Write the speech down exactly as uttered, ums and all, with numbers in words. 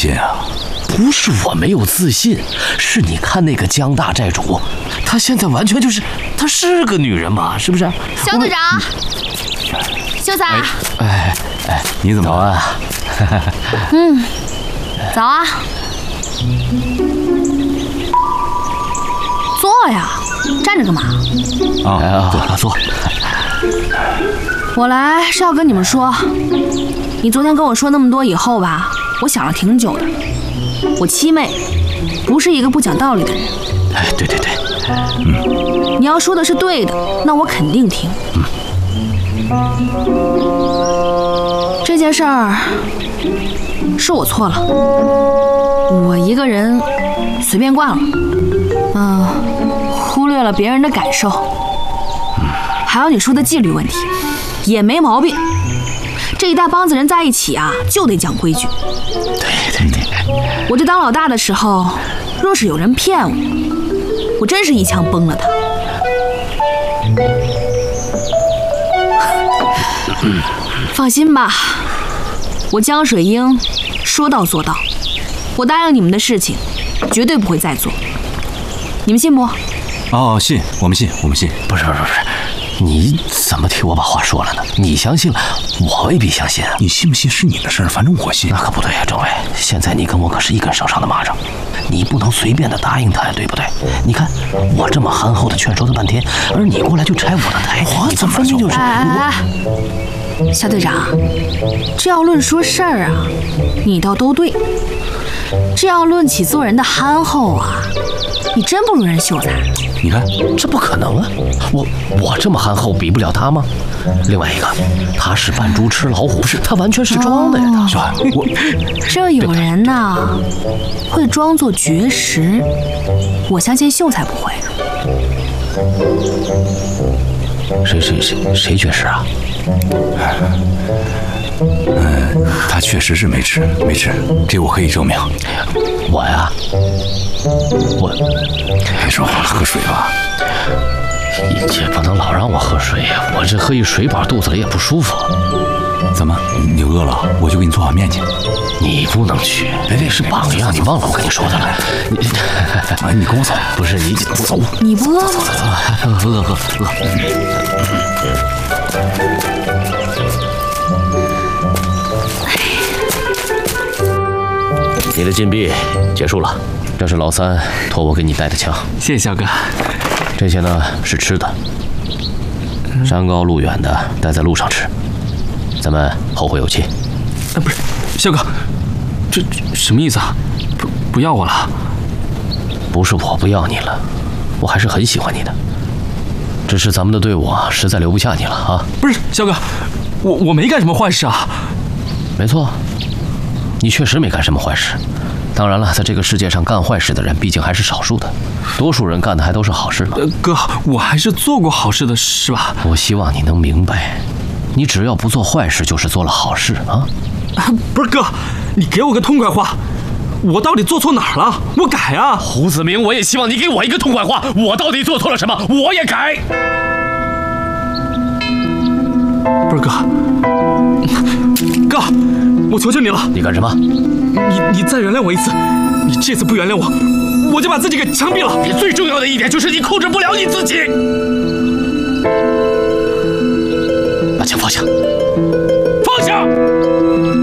信啊？ 不是我没有自信，是你看那个江大寨主，她现在完全就是，她是个女人嘛，是不是？ 肖队长，秀才， 哎哎， 你怎么？ 早安。 嗯，早啊。坐呀，站着干嘛？ 啊， 坐啊坐。 我来是要跟你们说，你昨天跟我说那么多以后吧，我想了挺久的。我七妹不是一个不讲道理的人。 哎，对对对，嗯， 你要说的是对的，那我肯定听。 嗯， 这件事儿是我错了，我一个人随便惯了，嗯、呃，忽略了别人的感受。嗯，还有你说的纪律问题，也没毛病。这一大帮子人在一起啊，就得讲规矩。 对对对， 我这当老大的时候，若是有人骗我，我真是一枪崩了他。嗯，放心吧，我江水英说到做到，我答应你们的事情，绝对不会再做。你们信不？ 哦，信，我们信，我们信。 不是不是不是。你怎么替我把话说了呢？你相信了，我未必相信啊。 你信不信是你的事儿，反正我信。 那可不对呀，政委，现在你跟我可是一根绳上的蚂蚱，你不能随便的答应他呀，对不对？你看我这么憨厚的劝说他半天，而你过来就拆我的台，我怎么就就是？ 哎哎哎，肖队长，这要论说事儿啊，你倒都对；这要论起做人的憨厚啊，你真不如人秀才。 你看， 这不可能啊！我我这么憨厚，比不了他吗？另外一个，他是扮猪吃老虎，不是他完全是装的呀。他是吧？我这有人呐，会装作绝食，我相信秀才不会。 谁谁谁谁绝食啊？ 嗯，他确实是没吃，没吃，这我可以证明。 我呀，我别说话了，喝水吧。 你这不能老让我喝水呀，我这喝一水饱，肚子里也不舒服。 怎么，你饿了？我就给你做碗面去。 你不能去，别别是榜样，你忘了我跟你说的了。你， 哎，你跟我走。 不是你走， 你不饿吗？ 饿饿饿饿。你的禁闭结束了，这是老三托我给你带的枪。 谢谢肖哥。 这些呢是吃的，山高路远的，待在路上吃，咱们后会有期。 啊，不是，肖哥，这这什么意思啊？不不要我了？ 不是我不要你了，我还是很喜欢你的，只是咱们的队伍啊，实在留不下你了啊。 不是，肖哥，我我没干什么坏事啊。 没错，你确实没干什么坏事。当然了，在这个世界上干坏事的人毕竟还是少数的，多数人干的还都是好事嘛。 呃，哥，我还是做过好事的，是吧？ 我希望你能明白，你只要不做坏事，就是做了好事啊。 啊，不是哥，你给我个痛快话，我到底做错哪儿了？我改啊！ 胡子明，我也希望你给我一个痛快话，我到底做错了什么？我也改。 不是哥，哥，我求求你了！ 你干什么？ 你你再原谅我一次，你这次不原谅我，我就把自己给枪毙了。 你最重要的一点就是你控制不了你自己。把枪放下，放下！